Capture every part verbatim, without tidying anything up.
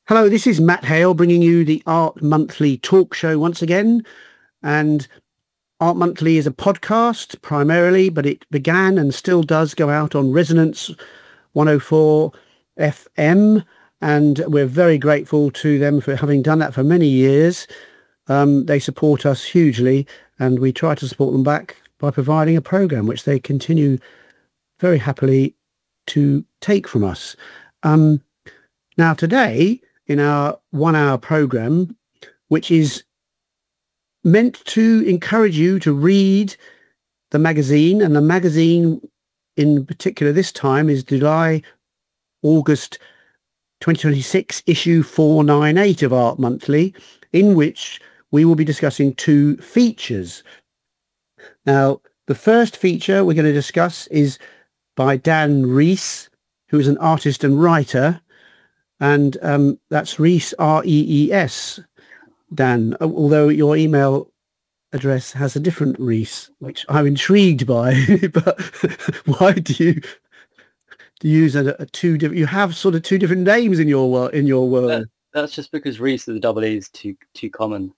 Hello, this is Matt Hale bringing you the Art Monthly talk show once again. And Art Monthly is a podcast primarily, but it began and still does go out on Resonance one oh four F M. And we're very grateful to them for having done that for many years. Um, they support us hugely, and we try to support them back by providing a program which they continue very happily to take from us. Um, now, today, in our one-hour program, which is meant to encourage you to read the magazine, and the magazine in particular this time is July, August twenty twenty-six, issue four ninety-eight of Art Monthly, in which we will be discussing two features. Now, the first feature we're going to discuss is by Dan Rees, who is an artist and writer, and um, that's Rees, R E E S, Dan, although your email address has a different Rees, which I'm intrigued by. But why do you do you use a, a two different? You have sort of two different names in your world. In your world, that, that's just because Rees with the double E is too too common.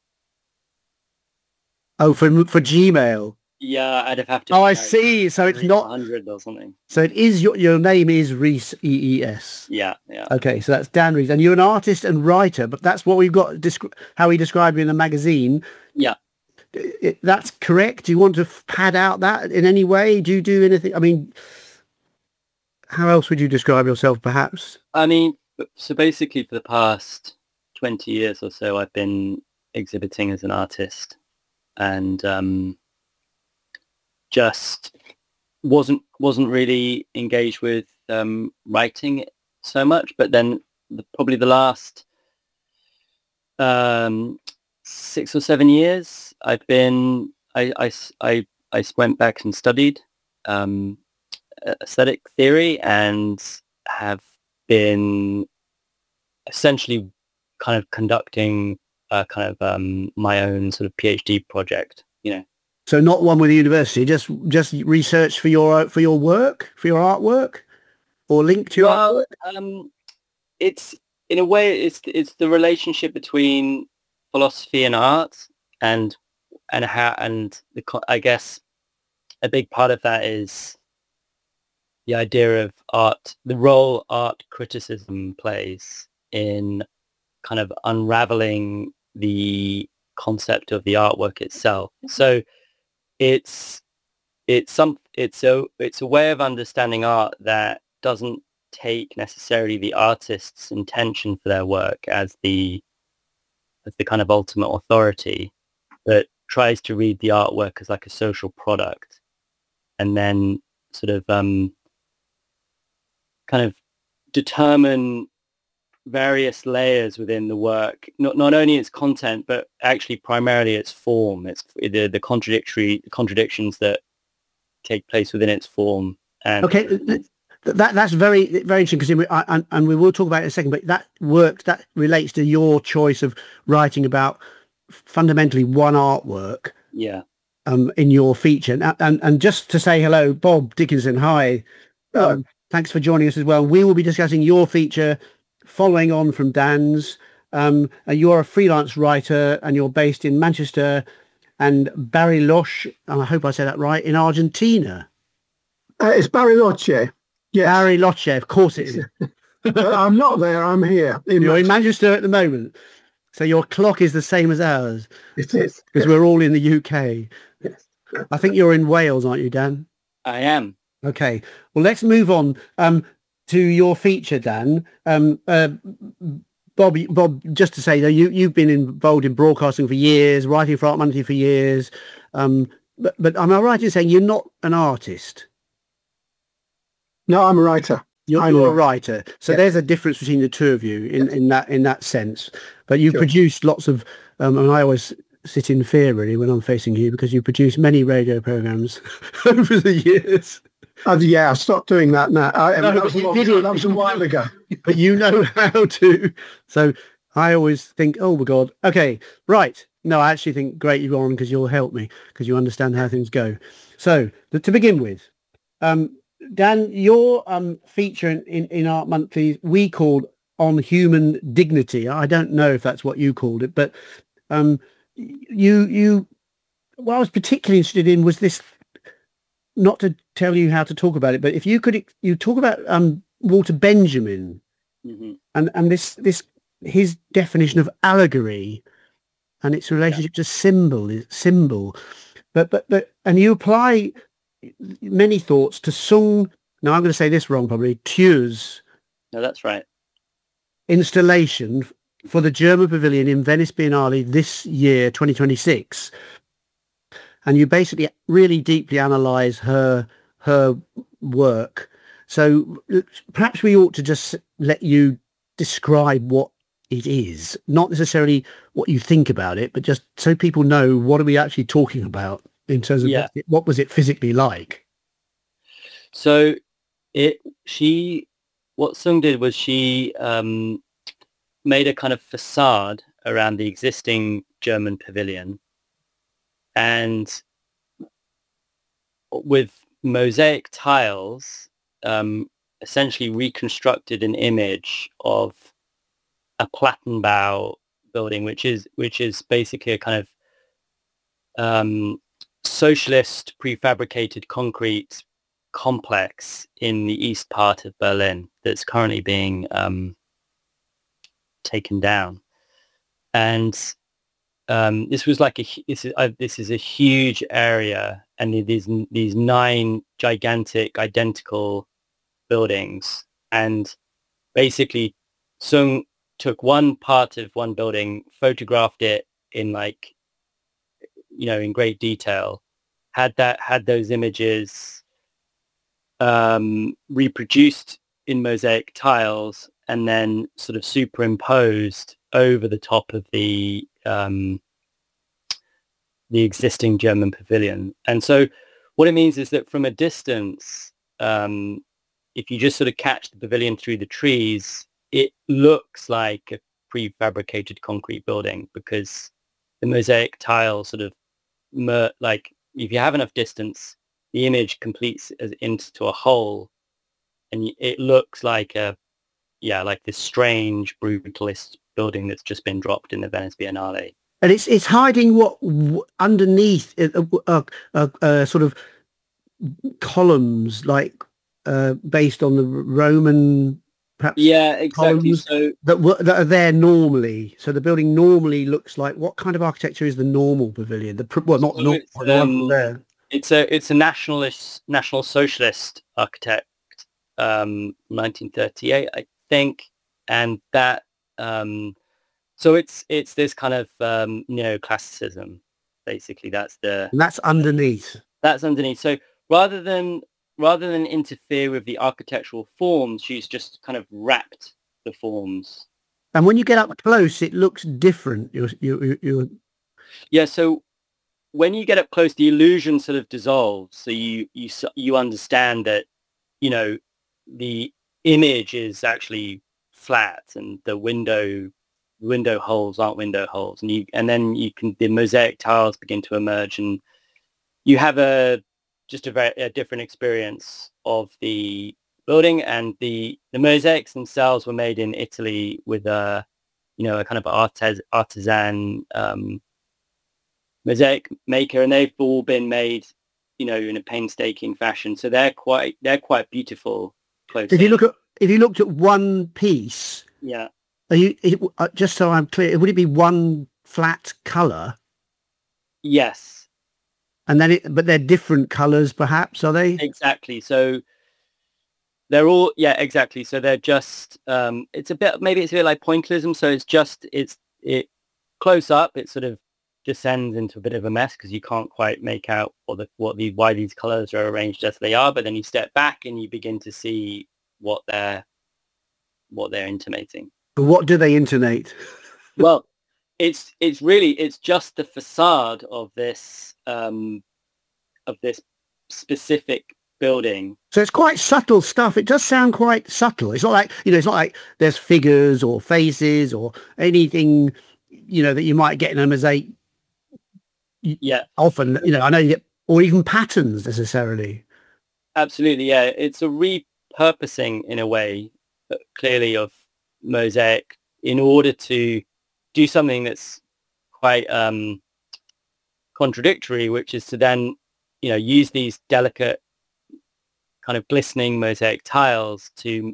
Oh, for for Gmail. Yeah, I'd have to. Oh, I see. So it's not one hundred or something. So it is your your name is Rees, E E S. Yeah, yeah. Okay, so that's Dan Rees, and you're an artist and writer, but that's what we've got. Descri- how we describe you in the magazine. Yeah, it, that's correct. Do you want to pad out that in any way? Do you do anything? I mean, how else would you describe yourself, perhaps? I mean, so basically, for the past twenty years or so, I've been exhibiting as an artist, and um, just wasn't wasn't really engaged with um, writing so much. But then the, probably the last um, six or seven years, I've been I, I, I, I went back and studied um, aesthetic theory and have been essentially kind of conducting a kind of um, my own sort of PhD project, you know. So not one with the university, just just research for your for your work, for your artwork, or link to your well, artwork? Um, it's in a way it's it's the relationship between philosophy and art, and and how and the I guess a big part of that is the idea of art, the role art criticism plays in kind of unraveling the concept of the artwork itself. So it's it's some it's a it's a way of understanding art that doesn't take necessarily the artist's intention for their work as the as the kind of ultimate authority, but tries to read the artwork as like a social product, and then sort of um, kind of determine various layers within the work, not not only its content, but actually primarily its form. It's the the contradictory contradictions that take place within its form. And okay, that that's very very interesting, because and, and we will talk about it in a second. But that work that relates to your choice of writing about fundamentally one artwork. Yeah. Um, in your feature, and, and and just to say hello, Bob Dickinson. Hi. Um, thanks for joining us as well. We will be discussing your feature, following on from Dan's. Um, you're a freelance writer, and you're based in Manchester and Bariloche, and I hope I said that right, in Argentina. Uh, it's Bariloche. Yes. Bariloche, of course it is. I'm not there, I'm here. In you're Manchester. in Manchester at the moment. So your clock is the same as ours. It is. Because we're all in the U K. Yes. I think you're in Wales, aren't you, Dan? I am. Okay. Well, let's move on um, to your feature, Dan. Um, uh, Bob, Bob, just to say, though, you, you've been involved in broadcasting for years, writing for Art Monthly for years. Um, but, but am I right in saying you're not an artist? No, I'm a writer. You're, you're a writer. So yeah. There's a difference between the two of you in, yes. in that in that sense. But you've sure. produced lots of, um, and I always sit in fear, really, when I'm facing you, because you produced many radio programmes over the years. Uh, yeah, I stopped doing that now. I, no, that, was a long, that was a while ago. But you know how to. So I always think, oh, my God. Okay, right. No, I actually think, great, you're on, because you'll help me, because you understand how things go. So to begin with, um, Dan, your um, feature in, in, in Art Monthly, we called on human dignity. I don't know if that's what you called it, but um, you you what I was particularly interested in was this. Not to tell you how to talk about it, but if you could, you talk about um, Walter Benjamin Mm-hmm. and and this this his definition of allegory and its relationship yeah. to symbol symbol, but but but and you apply many thoughts to Sung. Now I'm going to say this wrong, probably Tue's. No, that's right. Installation for the German Pavilion in Venice Biennale this year, twenty twenty-six. And you basically really deeply analyse her her work. So perhaps we ought to just let you describe what it is, not necessarily what you think about it, but just so people know what are we actually talking about in terms of yeah. what, what was it physically like. So it she what Sung did was she um, made a kind of facade around the existing German pavilion. And with mosaic tiles, um, essentially reconstructed an image of a Plattenbau building, which is which is basically a kind of um, socialist prefabricated concrete complex in the east part of Berlin that's currently being um, taken down. And Um, this was like a this is, uh, this is a huge area, and these these nine gigantic identical buildings, and basically Sung took one part of one building, photographed it in like you know in great detail, had that had those images um, reproduced in mosaic tiles, and then sort of superimposed over the top of the um, the existing German pavilion. And so what it means is that from a distance, um, if you just sort of catch the pavilion through the trees, it looks like a prefabricated concrete building because the mosaic tile sort of, mer- like if you have enough distance, the image completes as into a whole, and it looks like a, yeah, like this strange brutalist building that's just been dropped in the Venice Biennale. And it's it's hiding what w- underneath uh, uh, uh, uh, sort of columns, like uh, based on the Roman, perhaps. Yeah, exactly. So that w- that are there normally. So the building normally looks like, what kind of architecture is the normal pavilion? The pr- well, not so normal, it's, the one um, there. It's a it's a nationalist national socialist architect, um, nineteen thirty-eight, I think, and that. Um, So it's it's this kind of um, neoclassicism, basically. That's the And that's underneath. that's underneath. So rather than rather than interfere with the architectural forms, she's just kind of wrapped the forms. And when you get up close, it looks different. You you you. Yeah. So when you get up close, the illusion sort of dissolves. So you you you understand that you know the image is actually flat, and the window. window holes aren't window holes, and you and then you can the mosaic tiles begin to emerge, and you have a just a very a different experience of the building. And the the mosaics themselves were made in Italy with a you know a kind of artis, artisan um, mosaic maker, and they've all been made you know in a painstaking fashion, so they're quite they're quite beautiful. Close if you look at if you looked at one piece, yeah. Are you it, uh, just so I'm clear? Would it be one flat color? Yes. And then it, but they're different colors, perhaps, are they? Exactly. So they're all, yeah, exactly. So they're just, um, it's a bit, maybe it's a bit like pointillism. So it's just, it's it close up. It sort of descends into a bit of a mess because you can't quite make out what the what the why these colors are arranged as they are. But then you step back and you begin to see what they're what they're intimating. But what do they intonate? Well, it's it's really it's just the facade of this um, of this specific building. So it's quite subtle stuff. It does sound quite subtle. It's not like you know, it's not like there's figures or faces or anything you know that you might get in a mosaic. Yeah, often you know I know you get, or even patterns necessarily. Absolutely, yeah. It's a repurposing in a way, clearly, of mosaic in order to do something that's quite um, contradictory, which is to then, you know, use these delicate kind of glistening mosaic tiles to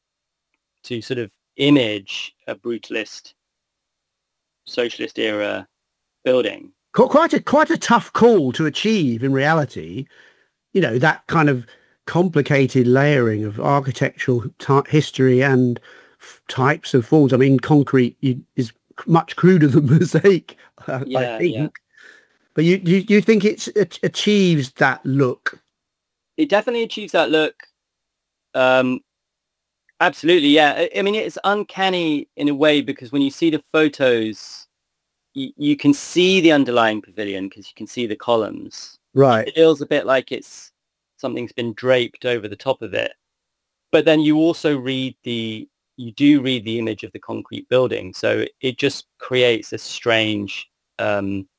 to sort of image a brutalist socialist era building. Qu- Quite a quite a tough call to achieve in reality. You know, that kind of complicated layering of architectural ty- history and f- types of forms. I mean, concrete you, is much cruder than mosaic, uh, I Yeah, yeah. think. But you, you you think it's it achieves that look? It definitely achieves that look. Um, absolutely, yeah. I, I mean, it's uncanny in a way because when you see the photos, you, you can see the underlying pavilion because you can see the columns. Right. It feels a bit like it's something's been draped over the top of it. But then you also read the you do read the image of the concrete building, so it just creates a strange um,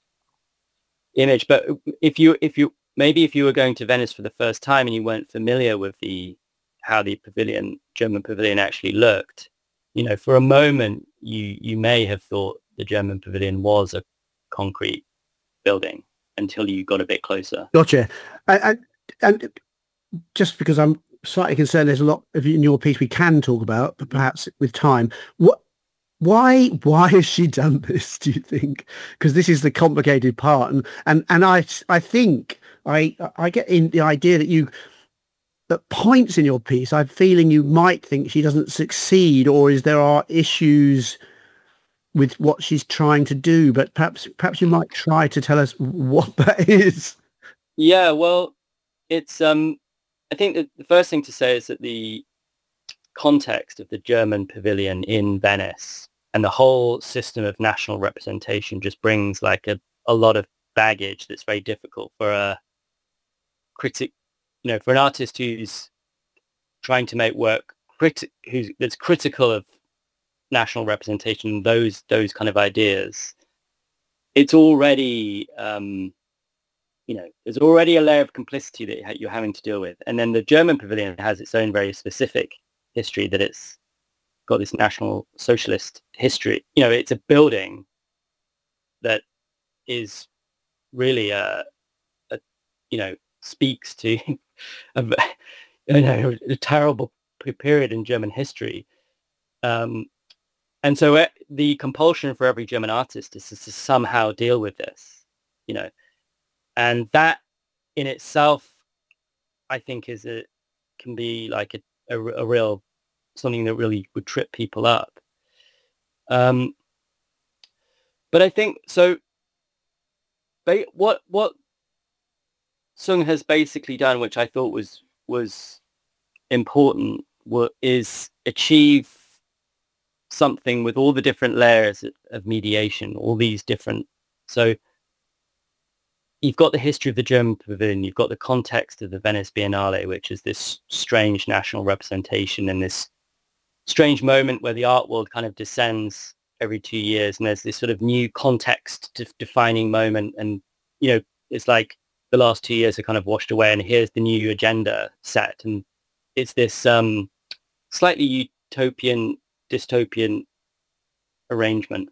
image. But if you if you maybe if you were going to Venice for the first time and you weren't familiar with the how the pavilion German pavilion actually looked, you know, for a moment you you may have thought the German pavilion was a concrete building until you got a bit closer. Gotcha. And, and, and just because I'm slightly concerned, there's a lot of in your piece we can talk about, but perhaps with time. What? Why? Why has she done this? Do you think? Because this is the complicated part, and and and I I think I I get in the idea that you at points in your piece, I'm feeling you might think she doesn't succeed, or is there are issues with what she's trying to do. But perhaps perhaps you might try to tell us what that is. Yeah, well, it's um I think that the first thing to say is that the context of the German pavilion in Venice and the whole system of national representation just brings like a, a lot of baggage that's very difficult for a critic, you know, for an artist who's trying to make work criti- who's that's critical of national representation, those those kind of ideas. It's already um, you know, there's already a layer of complicity that you're having to deal with. And then the German pavilion has its own very specific history that it's got this national socialist history. You know, it's a building that is really a, a you know, speaks to a, you know, a terrible period in German history. Um, and so it, the compulsion for every German artist is to somehow deal with this, you know, and that in itself, I think, is a can be like a, a, a real something that really would trip people up. Um, but I think so. Ba- what what Sung has basically done, which I thought was was important, wa- is achieve something with all the different layers of mediation, all these different. So you've got the history of the German pavilion, you've got the context of the Venice Biennale, which is this strange national representation and this strange moment where the art world kind of descends every two years and there's this sort of new context to defining moment. And, you know, it's like the last two years are kind of washed away and here's the new agenda set. And it's this um, slightly utopian, dystopian arrangement.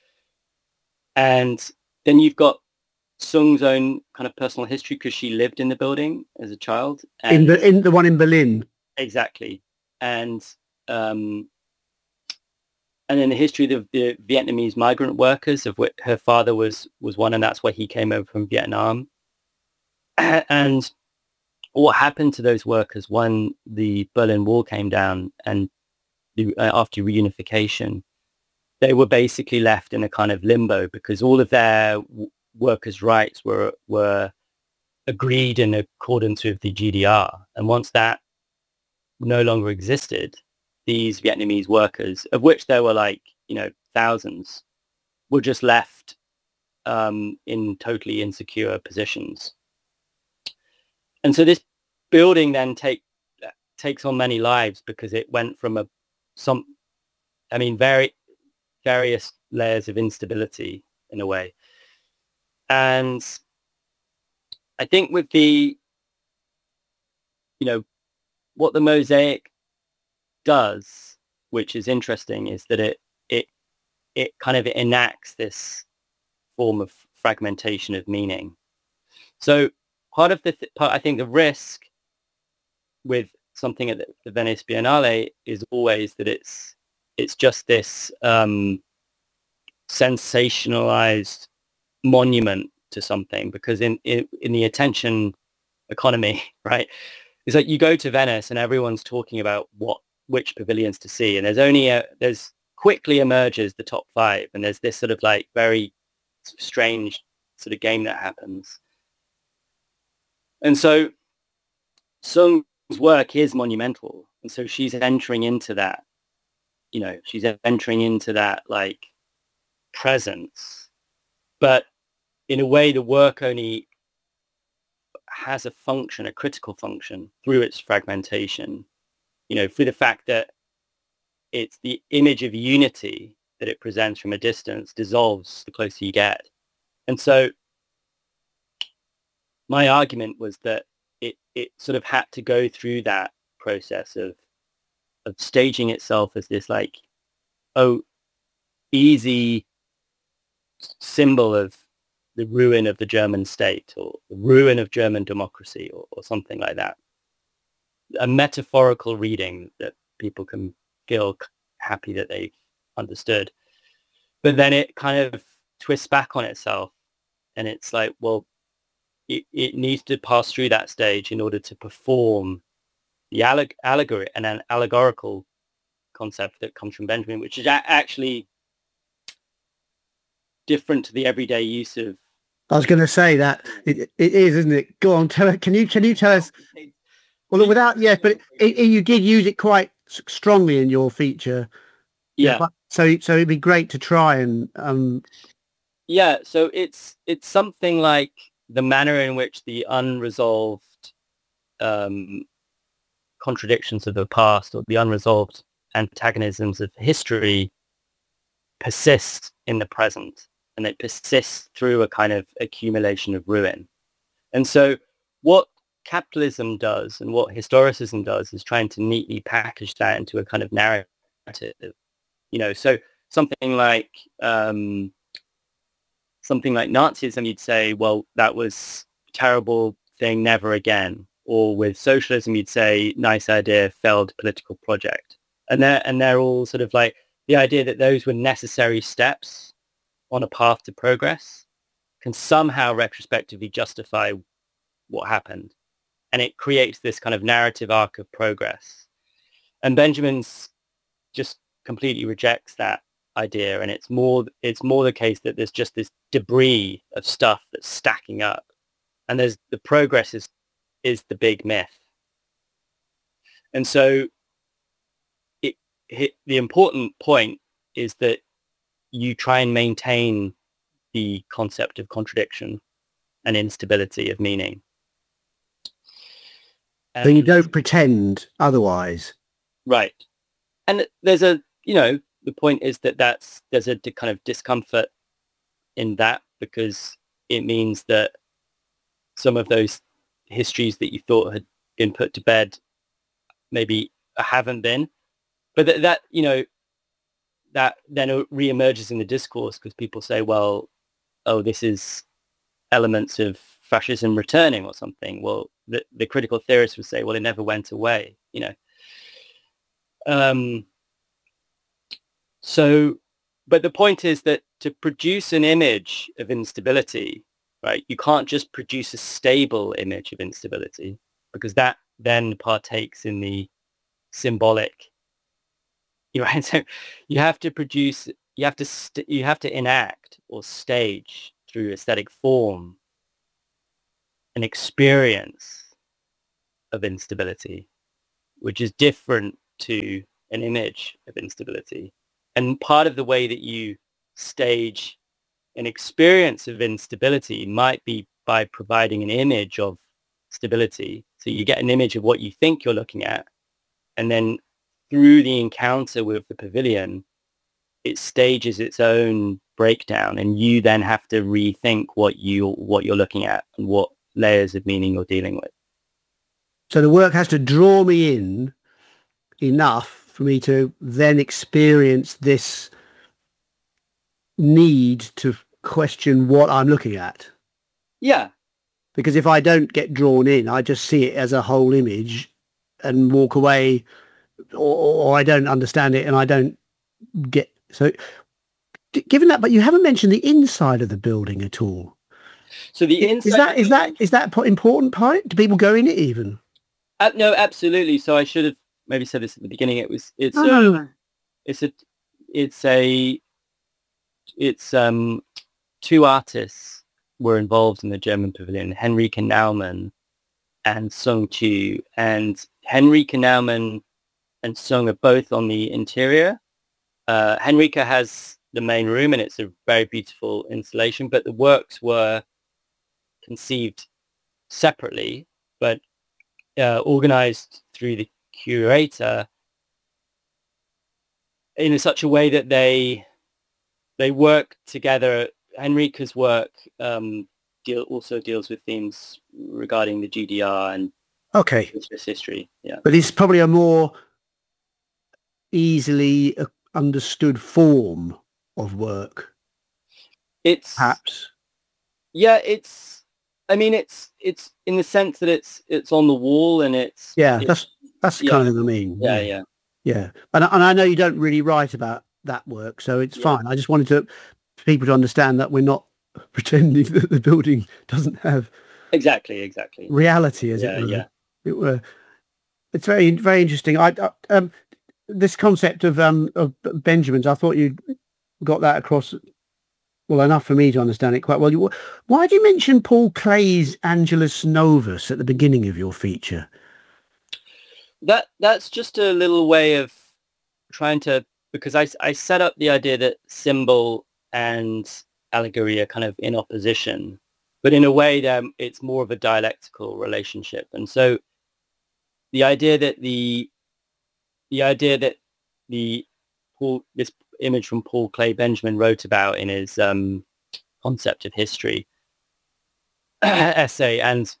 And then you've got Sung's own kind of personal history because she lived in the building as a child. And In the in the one in Berlin. exactly. And um, and then the history of the Vietnamese migrant workers, of which her father was was one, and that's why he came over from Vietnam. And what happened to those workers when the Berlin Wall came down and the, uh, after reunification, they were basically left in a kind of limbo because all of their w- workers' rights were were agreed in accordance with the G D R. And once that no longer existed, these Vietnamese workers, of which there were like, you know, thousands, were just left um, in totally insecure positions. And so this building then take takes on many lives because it went from a some, I mean, very various layers of instability in a way. And I think with the, you know, what the mosaic does which is interesting, is that it it it kind of enacts this form of fragmentation of meaning. So part of the th- part, I think the risk with something at the, the Venice Biennale is always that it's it's just this um, sensationalized monument to something, because in, in in the attention economy, right, it's like you go to Venice and everyone's talking about what which pavilions to see, and there's only a there's quickly emerges the top five, and there's this sort of like very strange sort of game that happens. And so Sung's work is monumental, and so she's entering into that, you know, she's entering into that like presence, but in a way the work only has a function, a critical function, through its fragmentation, you know, through the fact that it's the image of unity that it presents from a distance dissolves the closer you get. And so my argument was that it, it sort of had to go through that process of of staging itself as this like, oh, easy symbol of the ruin of the German state, or the ruin of German democracy, or, or something like that. A metaphorical reading that people can feel happy that they've understood. But then it kind of twists back on itself, and it's like, well, it, it needs to pass through that stage in order to perform the alleg- allegory and an allegorical concept that comes from Benjamin, which is a- actually different to the everyday use of. I was going to say that it, it is, isn't it? Go on, tell it. Can you can you tell us? Well, without yes, but it, it, you did use it quite strongly in your feature. Yeah. But, so so it'd be great to try and. Um... Yeah. So it's it's something like the manner in which the unresolved um, contradictions of the past, or the unresolved antagonisms of history, persist in the present, and it persists through a kind of accumulation of ruin. And so what capitalism does and what historicism does is trying to neatly package that into a kind of narrative. You know, so something like um, something like Nazism, you'd say, well, that was a terrible thing, never again. Or with socialism, you'd say, nice idea, failed political project. And they're, and they're all sort of like the idea that those were necessary steps on a path to progress can somehow retrospectively justify what happened. And it creates this kind of narrative arc of progress. And Benjamin's just completely rejects that idea. And it's more, it's more the case that there's just this debris of stuff that's stacking up. And there's the progress is, is the big myth. And so it, it, the important point is that you try and maintain the concept of contradiction and instability of meaning. And, so you don't pretend otherwise. Right. And there's a, you know, the point is that that's, there's a kind of discomfort in that, because it means that some of those histories that you thought had been put to bed maybe haven't been. But that, that you know, that then re-emerges in the discourse, because people say, well, oh, this is elements of fascism returning or something. Well, the, the critical theorists would say, well, it never went away, you know. Um, so, but the point is that to produce an image of instability, right, you can't just produce a stable image of instability, because that then partakes in the symbolic. Right? So you have to produce, you have to, st- you have to enact or stage through aesthetic form an experience of instability, which is different to an image of instability. And part of the way that you stage an experience of instability might be by providing an image of stability. So you get an image of what you think you're looking at, and then through the encounter with the pavilion, it stages its own breakdown, and you then have to rethink what you what you're looking at and what layers of meaning you're dealing with. So the work has to draw me in enough for me to then experience this need to question what I'm looking at. Yeah. Because if I don't get drawn in, I just see it as a whole image and walk away, or, or I don't understand it and I don't get... So given that, but you haven't mentioned the inside of the building at all. So the inside... Is that, is that, is that an important part? Do people go in it even? Uh, no, absolutely. So I should have maybe said this at the beginning. It was, it's, No, a, no, no. it's a, it's a, it's um, two artists were involved in the German pavilion, Henrike Naumann and Sung Chu. And Henrike Naumann and Sung are both on the interior. Uh, Henrike has the main room and it's a very beautiful installation, but the works were conceived separately, but uh, organized through the curator in such a way that they they work together. Henrike's work um, deal also deals with themes regarding the G D R and Okay. Swiss history. Yeah, But it's probably a more easily uh, understood form of work, it's perhaps. yeah, it's. I mean, it's it's in the sense that it's it's on the wall and it's Yeah, it's, that's that's the yeah. kind of thing I mean. yeah yeah. Yeah, and and I know you don't really write about that work, so it's Yeah. fine. I just wanted to people to understand that we're not pretending that the building doesn't have Exactly, exactly. reality, as Yeah, it were. yeah. It were. It's very very interesting. I I- um this concept of um of Benjamin's. I thought you got that across well enough for me to understand it quite well. You, why do you mention Paul Clay's Angelus Novus at the beginning of your feature? That that's just a little way of trying to, because I, I set up the idea that symbol and allegory are kind of in opposition, but in a way that it's more of a dialectical relationship. And so the idea that the the idea that the Paul, this image from Paul Clay Benjamin wrote about in his um, concept of history essay, and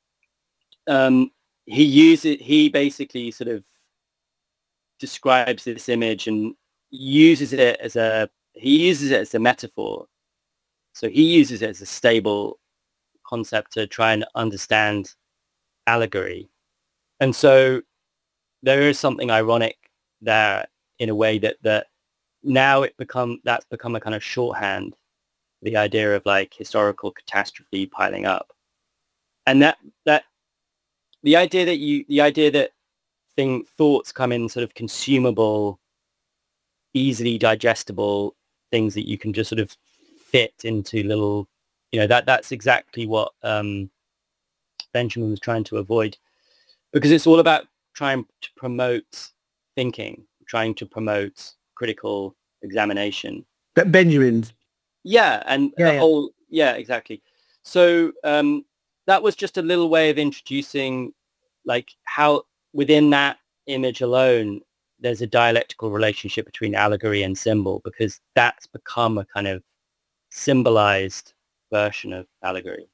um, he uses he basically sort of describes this image and uses it as a he uses it as a metaphor. So he uses it as a stable concept to try and understand allegory. And so there is something ironic there in a way that that now it become that's become a kind of shorthand, the idea of like historical catastrophe piling up. And that that the idea that you the idea that thing thoughts come in sort of consumable, easily digestible things that you can just sort of fit into little, you know, that that's exactly what um, Benjamin was trying to avoid, because it's all about trying to promote thinking, trying to promote critical examination. But Benjamin's. Yeah, and Yeah, the yeah. whole, yeah, exactly. So um, that was just a little way of introducing, like, how within that image alone, there's a dialectical relationship between allegory and symbol, because that's become a kind of symbolized version of allegory.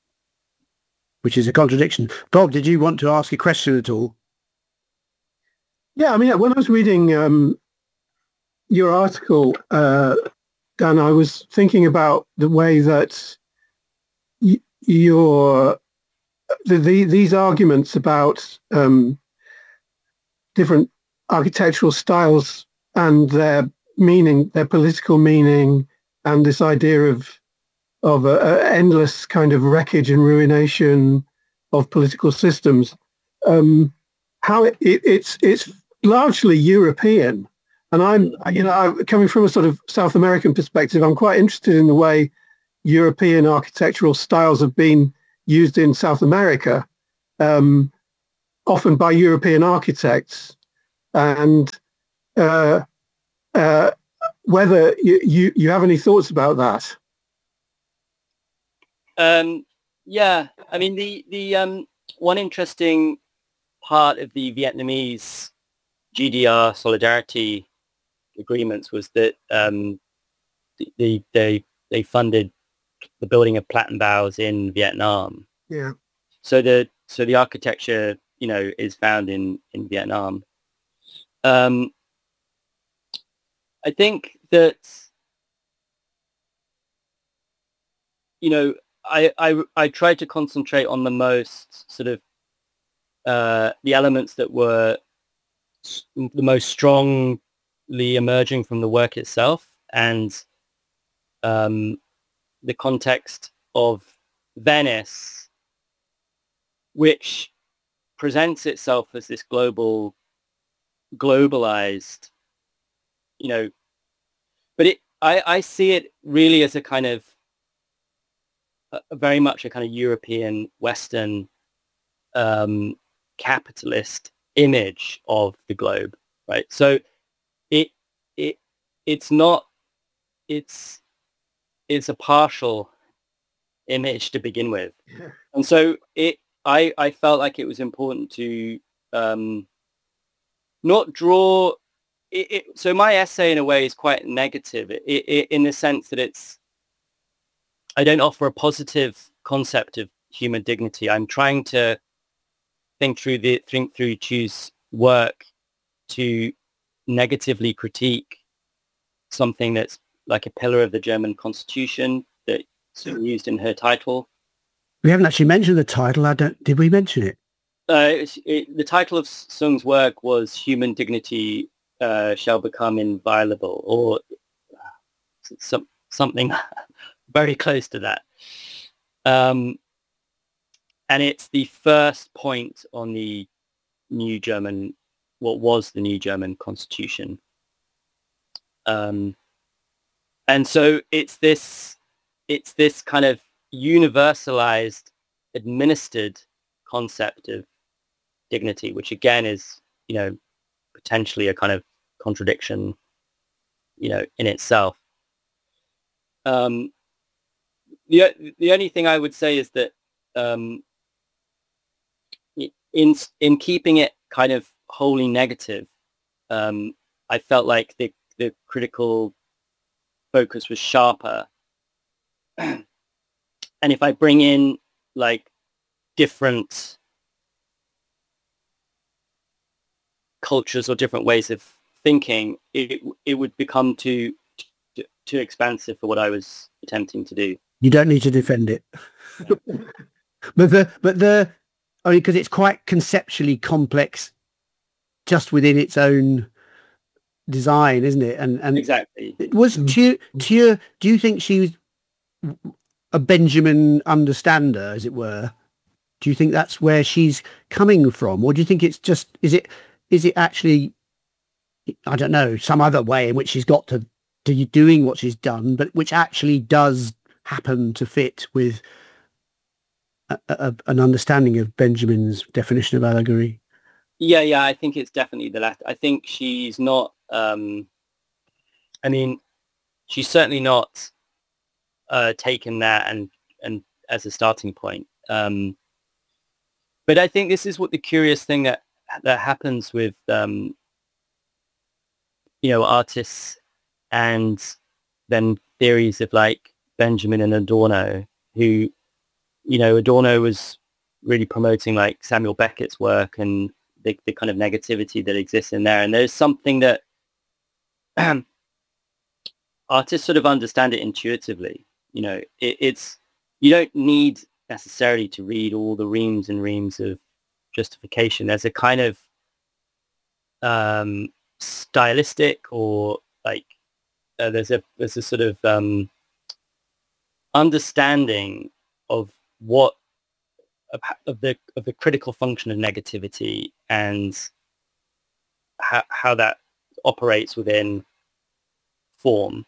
Which is a contradiction. Bob, did you want to ask a question at all? Yeah, I mean, when I was reading um, your article, uh, Dan, I was thinking about the way that y- your the, the, these arguments about um, different architectural styles and their meaning, their political meaning, and this idea of of a, a endless kind of wreckage and ruination of political systems. Um, how it, it, it's it's largely European, and I'm you know I'm coming from a sort of South American perspective. I'm quite interested in the way European architectural styles have been used in South America, um, often by European architects, and uh, uh, whether you, you you have any thoughts about that. Um, yeah, I mean, the, the um, one interesting part of the Vietnamese G D R solidarity agreements was that um, the, they, they funded the building of Plattenbaus in Vietnam. Yeah. So the, so the architecture, you know, is found in, in Vietnam. Um, I think that, you know, I, I, I tried to concentrate on the most sort of, uh, the elements that were s- the most strongly emerging from the work itself, and um, the context of Venice, which presents itself as this global, globalized, you know, but it, I, I see it really as a kind of, a, a very much a kind of European, Western, um, capitalist image of the globe, right? So it, it, it's not, it's, it's a partial image to begin with. Yeah. And so it, I, I felt like it was important to um, not draw it, it. So my essay in a way is quite negative it, it, in the sense that it's, I don't offer a positive concept of human dignity. I'm trying to think through the, think through, choose work to negatively critique something that's like a pillar of the German constitution that's used in her title. We haven't actually mentioned the title. I don't. Did we mention it? Uh, it, it, the title of Sung's work was "Human Dignity uh, Shall Become Inviolable," or some, something very close to that. Um, and it's the first point on the new German, what was the new German constitution. Um, and so it's this, it's this kind of universalized, administered concept of dignity, which again is, you know, potentially a kind of contradiction, you know, in itself. Um, the the only thing I would say is that um, in in keeping it kind of wholly negative, um, I felt like the the critical focus was sharper. And if I bring in like different cultures or different ways of thinking, it it would become too too, too expansive for what I was attempting to do. You don't need to defend it. Yeah. but the but the I mean, because it's quite conceptually complex, just within its own design, isn't it? And and Exactly. it was Thieu, Thieu, do you think she was a Benjamin understander, as it were? Do you think that's where she's coming from, or do you think it's just, is it is it actually, I don't know, some other way in which she's got to to doing what she's done, but which actually does happen to fit with a, a, an understanding of Benjamin's definition of allegory? Yeah, yeah, I think it's definitely the latter. I think she's not, um, I mean, she's certainly not uh, taken that and, and as a starting point. Um, but I think this is what the curious thing that, that happens with, um, you know, artists and then theories of like Benjamin and Adorno, who, you know, Adorno was really promoting like Samuel Beckett's work and the, the kind of negativity that exists in there. And there's something that um, artists sort of understand it intuitively. You know, it, it's, you don't need necessarily to read all the reams and reams of justification. There's a kind of um, stylistic or like, uh, there's a, there's a sort of um, understanding of what, of, of the of the critical function of negativity and how, how that operates within form.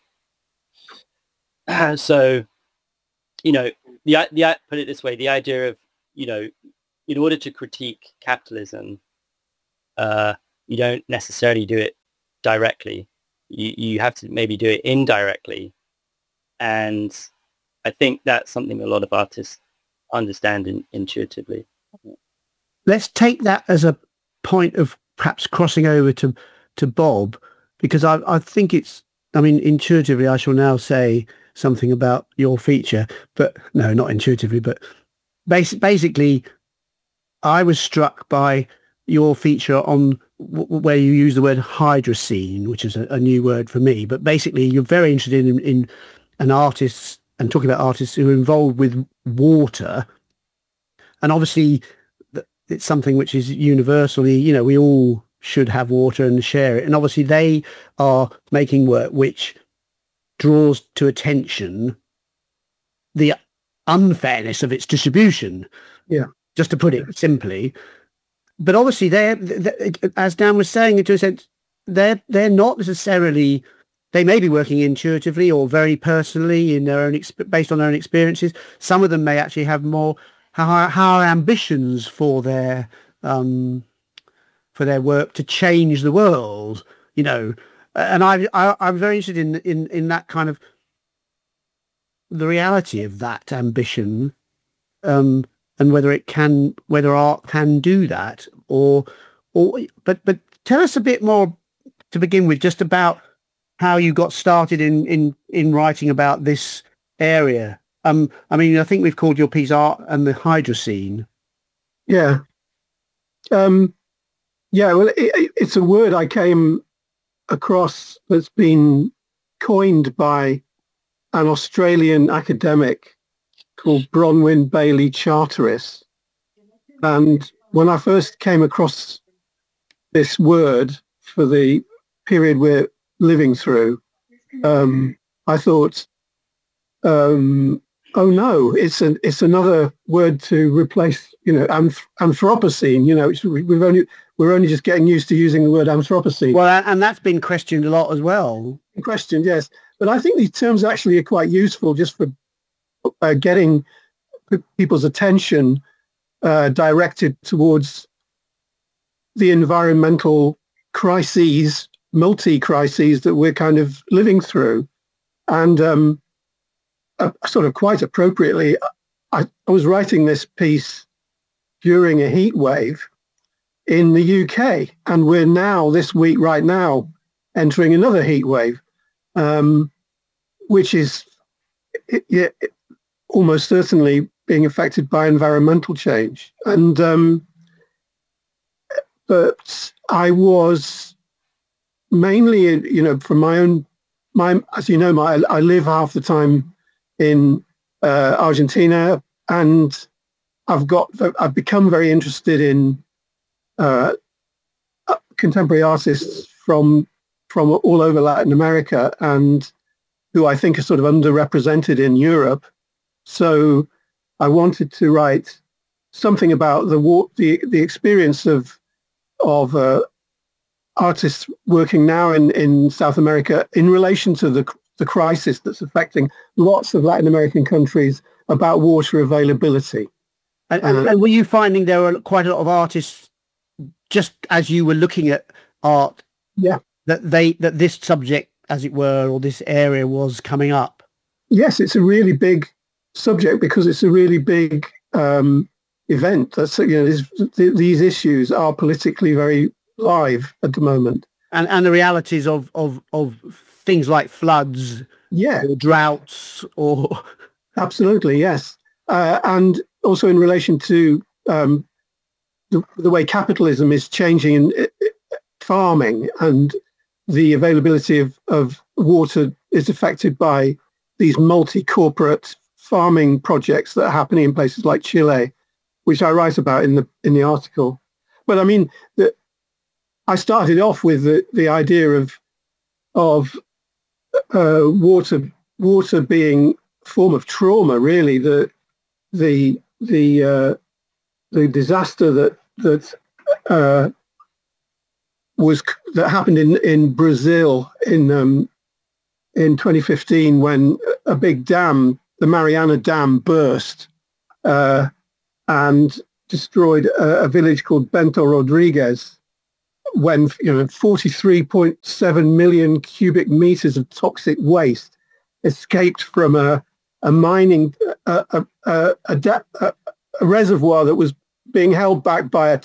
So, you know, the the put it this way: the idea of, you know, in order to critique capitalism, uh, you don't necessarily do it directly. You you have to maybe do it indirectly, and I think that's something a lot of artists understand in, intuitively. Let's take that as a point of perhaps crossing over to to Bob, because I I think it's, I mean, intuitively I shall now say something about your feature, but no, not intuitively, but bas- basically I was struck by your feature on w- where you use the word hydrocene, which is a, a new word for me. But basically, you're very interested in, in an artist and talking about artists who are involved with water. And obviously, th- it's something which is universally, you know, we all should have water and share it. And obviously, they are making work which draws to attention the unfairness of its distribution. Yeah. Just to put it simply. But obviously, they're, they're, as Dan was saying, to a sense, they're, they're not necessarily, they may be working intuitively or very personally in their own, based on their own experiences. Some of them may actually have more higher, higher ambitions for their, um, for their work to change the world, you know. And I, I, I'm very interested in, in, in that kind of, the reality of that ambition, um, and whether it can, whether art can do that, or, or, but, but tell us a bit more to begin with, just about how you got started in, in, in writing about this area. Um, I mean, I think we've called your piece Art and the Hydrocene. Yeah. Um, yeah, well, it, it's a word I came across that's been coined by an Australian academic called Bronwyn Bailey Charteris. And when I first came across this word for the period we're living through, um, I thought, um, oh no, it's an it's another word to replace, you know, anth- Anthropocene. You know, it's, we've only we're only just getting used to using the word Anthropocene. Well, and that's been questioned a lot as well. Questioned, yes, but I think these terms actually are quite useful just for uh, getting p- people's attention uh, directed towards the environmental crises, multi-crises that we're kind of living through. And um, uh, sort of quite appropriately, I, I was writing this piece during a heat wave in the U K, and we're now, this week, right now, entering another heat wave, um, which is it, it, almost certainly being affected by environmental change. And um, but I was mainly, you know, from my own, my as you know, my I live half the time in uh, Argentina, and I've got I've become very interested in uh, contemporary artists from from all over Latin America, and who I think are sort of underrepresented in Europe. So I wanted to write something about the the the experience of of uh, artists working now in, in South America in relation to the the crisis that's affecting lots of Latin American countries about water availability. And, and, and were you finding there were quite a lot of artists, just as you were looking at art, yeah, that they that this subject, as it were, or this area was coming up? Yes, it's a really big subject because it's a really big um, event. That's, you know, this, th- these issues are politically very live at the moment, and and the realities of of of things like floods, yeah, or droughts, or absolutely, yes, uh, and also in relation to um, the, the way capitalism is changing in uh, farming, and the availability of, of water is affected by these multi-corporate farming projects that are happening in places like Chile, which I write about in the in the article. But I mean, the, I started off with the, the idea of of uh, water water being a form of trauma. Really, the the the uh, the disaster that that uh, was that happened in, in Brazil in um, in twenty fifteen, when a big dam, the Mariana Dam, burst uh, and destroyed a, a village called Bento Rodrigues, when, you know, forty-three point seven million cubic meters of toxic waste escaped from a a mining a a, a, a, a, a reservoir that was being held back by a